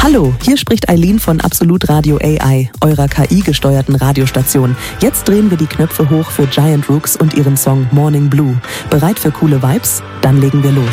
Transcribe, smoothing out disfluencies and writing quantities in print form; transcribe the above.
Hallo, hier spricht Eileen von Absolut Radio AI, eurer KI-gesteuerten Radiostation. Jetzt drehen wir die Knöpfe hoch für Giant Rooks und ihren Song Morning Blue. Bereit für coole Vibes? Dann legen wir los.